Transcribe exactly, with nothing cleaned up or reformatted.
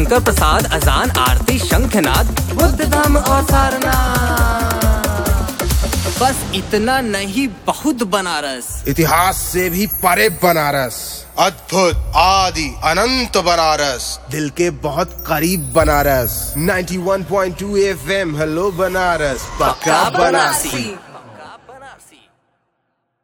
शंकर प्रसाद, अजान, आरती, शंखनाद, बुद्ध धाम और सारनाथ। बस इतना नहीं, बहुत बनारस, इतिहास से भी परे बनारस, अद्भुत, आदि, अनंत बनारस, दिल के बहुत करीब बनारस। इक्यानवे पॉइंट दो एफ एम, हेलो बनारस, पक्का बनारसी।